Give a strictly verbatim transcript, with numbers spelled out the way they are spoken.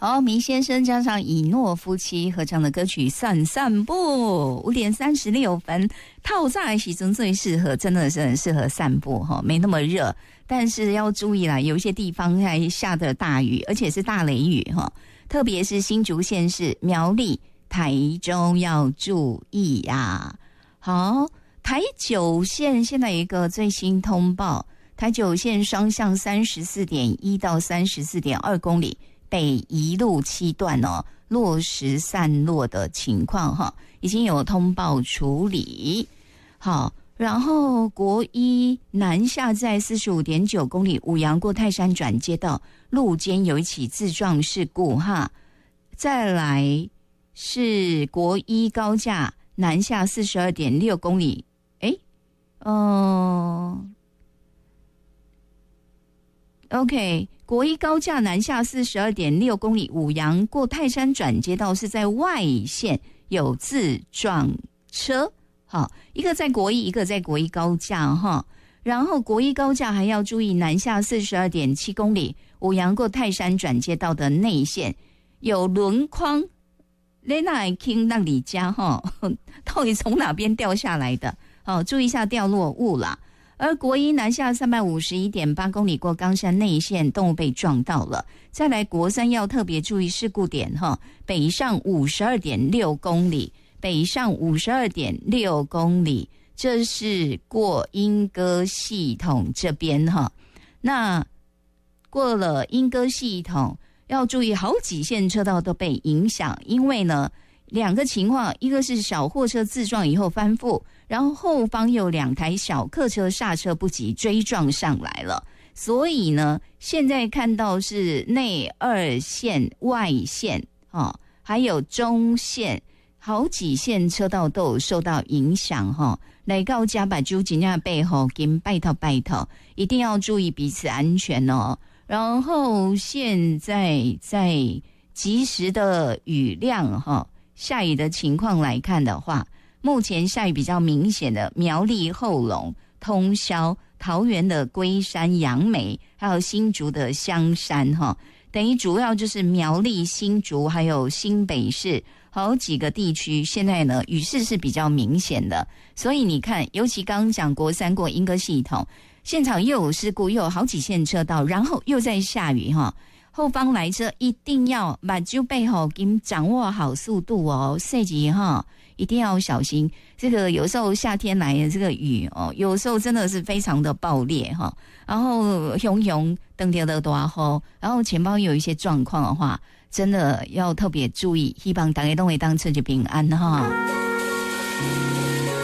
好，迷先生加上以诺夫妻合唱的歌曲《散散步》，五点三十六分，透早的时阵最适合，真的是很适合散步哈，没那么热，但是要注意啦，有一些地方还下的大雨，而且是大雷雨哈，特别是新竹县市、苗栗、台中要注意呀、啊。好，台九线现在有一个最新通报，台九线双向三十四点一到三十四点二公里。北宜路七段哦，落石散落的情况哈，已经有通报处理。好，然后国一南下在四十五点九公里，五杨过泰山转接道路间有一起自撞事故哈。再来是国一高架南下四十二点六公里，诶，呃 OK。国一高架南下四十二点六公里，五杨过泰山转接道是在外线有自撞车，好，一个在国一，一个在国一高架哈。然后国一高架还要注意南下四十二点七公里，五杨过泰山转接道的内线有轮框，雷纳听那里家哈，到底从哪边掉下来的？好，注意一下掉落物啦。而国一南下三百五十一点八公里过冈山内线，动物被撞到了。再来国三要特别注意事故点哈，北上五十二点六公里，北上五十二点六公里，这是过莺歌系统这边哈。那过了莺歌系统，要注意好几线车道都被影响，因为呢两个情况，一个是小货车自撞以后翻覆，然后后方有两台小客车刹车不及追撞上来了，所以呢现在看到是内二线、外线、哦、还有中线好几线车道都有受到影响哈。来到家把揪紧下背后跟拜托拜托，一定要注意彼此安全哦。然后现在在及时的雨量哈。下雨的情况来看的话，目前下雨比较明显的苗栗后龙、通霄、桃园的龟山、杨梅，还有新竹的香山哈，等于主要就是苗栗、新竹还有新北市好几个地区，现在呢雨势是比较明显的，所以你看，尤其刚刚讲国三过莺歌系统，现场又有事故，又有好几线车道，然后又在下雨哈。后方来车一定要把就背后给掌握好速度哦，设计哈一定要小心。这个有时候夏天来的这个雨哦，有时候真的是非常的暴烈哈。然后熊熊登天的大雨，然后前方有一些状况的话，真的要特别注意，希望大家都会当车就平安哈。